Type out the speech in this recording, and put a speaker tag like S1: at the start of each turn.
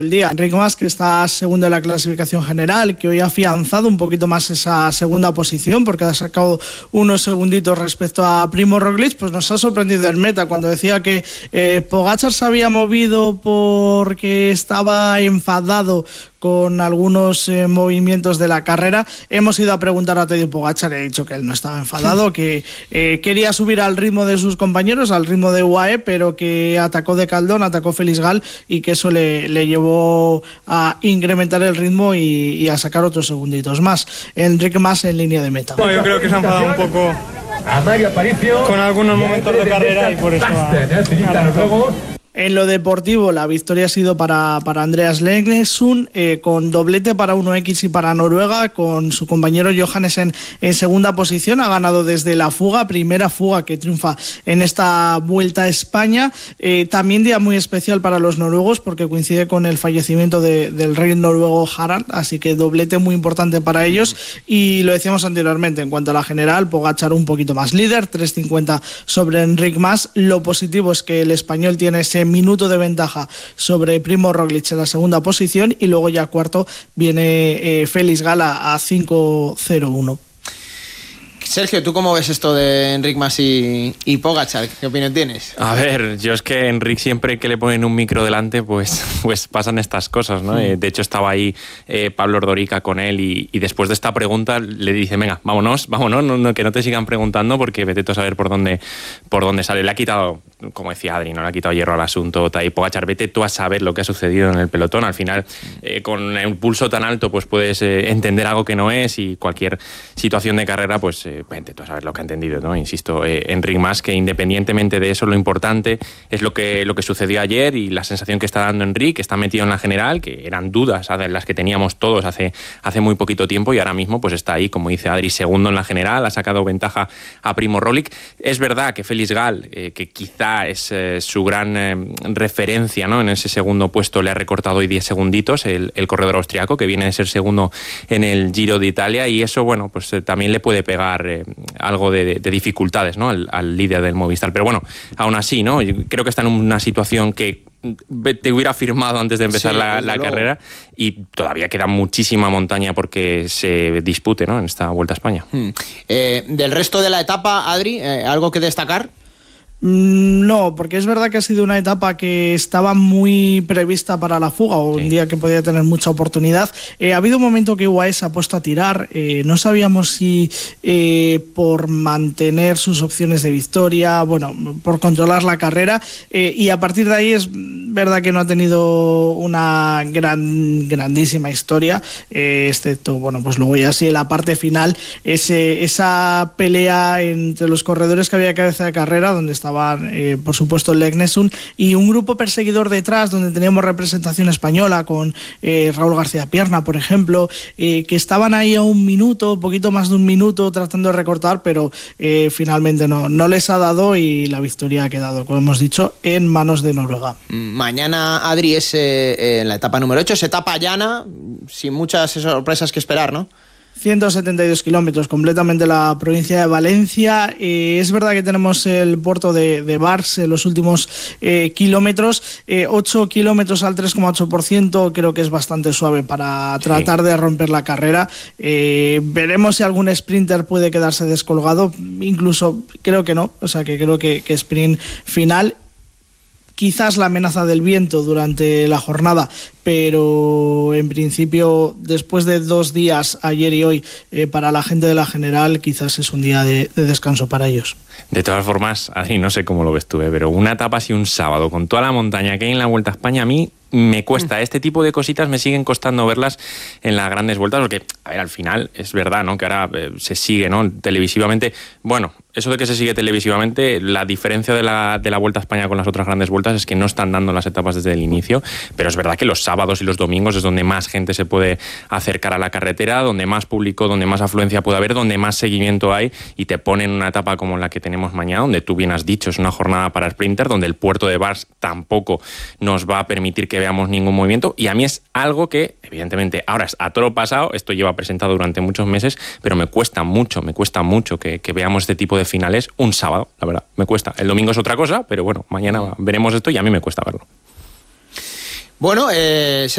S1: el día. Enric Mas, que está segundo en la clasificación general, que hoy ha afianzado un poquito más esa segunda posición porque ha sacado unos segunditos respecto a Primo Roglic, pues nos ha sorprendido en meta cuando decía que Pogačar se había movido porque estaba enfadado con algunos movimientos de la carrera. Hemos ido a preguntar a Tadej Pogačar y ha dicho que él no estaba enfadado, que quería subir al ritmo de sus compañeros, al ritmo de UAE, pero que atacó de caldón, atacó Félix Gal y que eso le llevó a incrementar el ritmo y a sacar otros segunditos más. Enric Mas en línea de meta.
S2: Bueno, yo creo que se ha enfadado un poco con algunos momentos de carrera y por eso
S1: En lo deportivo, la victoria ha sido para Andreas Leknesund, con doblete para 1X y para Noruega, con su compañero Johannesen en segunda posición. Ha ganado desde la fuga, primera fuga que triunfa en esta Vuelta a España. También día muy especial para los noruegos porque coincide con el fallecimiento del rey noruego Harald, así que doblete muy importante para ellos. Y lo decíamos anteriormente, en cuanto a la general, Pogačar un poquito más líder, 3.50 sobre Enric Mas. Lo positivo es que el español tiene ese minuto de ventaja sobre Primo Roglic en la segunda posición y luego ya cuarto viene Félix Gal a 5.01.
S3: Sergio, ¿tú cómo ves esto de Enric Mas y Pogačar? ¿Qué opinión tienes?
S4: A ver, yo es que Enric siempre que le ponen un micro delante, pues pasan estas cosas, ¿no? De hecho, estaba ahí Pablo Ordorica con él y después de esta pregunta le dice, venga, vámonos, no, que no te sigan preguntando porque vete tú a saber por dónde sale. Le ha quitado, como decía Adri, no le ha quitado hierro al asunto Tadej Pogačar, vete tú a saber lo que ha sucedido en el pelotón. Al final, con un pulso tan alto, pues puedes entender algo que no es y cualquier situación de carrera, pues vente tú a saber lo que ha entendido, ¿no? Insisto, Enric Mas, que independientemente de eso, lo importante es lo que sucedió ayer y la sensación que está dando Enric, que está metido en la general, que eran dudas las que teníamos todos hace muy poquito tiempo y ahora mismo pues está ahí, como dice Adri, segundo en la general, ha sacado ventaja a Primo Roglic. Es verdad que Félix Gal, que quizá es su gran referencia, ¿no? En ese segundo puesto le ha recortado hoy 10 segunditos el corredor austriaco, que viene de ser segundo en el Giro de Italia, y eso, bueno, pues también le puede pegar algo de dificultades, ¿no? al líder del Movistar. Pero bueno, aún así, ¿no? Yo creo que está en una situación que te hubiera firmado antes de empezar la carrera y todavía queda muchísima montaña porque se dispute, ¿no? En esta Vuelta a España.
S3: Del resto de la etapa, Adri, ¿algo que destacar?
S1: No, porque es verdad que ha sido una etapa que estaba muy prevista para la fuga, o un día que podía tener mucha oportunidad. Ha habido un momento que UAE se ha puesto a tirar, no sabíamos si por mantener sus opciones de victoria, bueno, por controlar la carrera, y a partir de ahí es verdad que no ha tenido una grandísima historia, excepto, bueno, pues luego ya sí en la parte final, esa pelea entre los corredores que había cabeza de carrera, donde estaban, por supuesto, Leknesund y un grupo perseguidor detrás, donde teníamos representación española con Raúl García Pierna, por ejemplo, que estaban ahí a un minuto, poquito más de un minuto, tratando de recortar, pero finalmente no les ha dado y la victoria ha quedado, como hemos dicho, en manos de Noruega.
S3: Mañana, Adri, es en la etapa número 8, es etapa llana, sin muchas sorpresas que esperar, ¿no?
S1: 172 kilómetros, completamente la provincia de Valencia. Es verdad que tenemos el puerto de Vars en los últimos kilómetros, 8 kilómetros al 3,8%, creo que es bastante suave para tratar de romper la carrera. Veremos si algún sprinter puede quedarse descolgado, incluso creo que no, o sea que creo que sprint final. Quizás la amenaza del viento durante la jornada, pero en principio, después de 2 días, ayer y hoy, para la gente de la general, quizás es un día de descanso para ellos.
S4: De todas formas, así no sé cómo lo ves tú, pero una etapa así un sábado, con toda la montaña que hay en la Vuelta a España, a mí me cuesta. Este tipo de cositas me siguen costando verlas en las grandes vueltas, porque, a ver, al final es verdad, ¿no? Que ahora se sigue, ¿no? Televisivamente. Bueno, eso de que se sigue televisivamente, la diferencia de la Vuelta a España con las otras grandes vueltas es que no están dando las etapas desde el inicio, pero es verdad que los sábados y los domingos es donde más gente se puede acercar a la carretera, donde más público, donde más afluencia puede haber, donde más seguimiento hay, y te ponen una etapa como la que tenemos mañana, donde tú bien has dicho, es una jornada para sprinter, donde el puerto de Vars tampoco nos va a permitir que veamos ningún movimiento, y a mí es algo que, evidentemente, ahora es a toro pasado, esto lleva presentado durante muchos meses, pero me cuesta mucho que veamos este tipo de finales un sábado, la verdad, me cuesta. El domingo es otra cosa, pero bueno, mañana veremos esto y a mí me cuesta verlo.
S3: Bueno,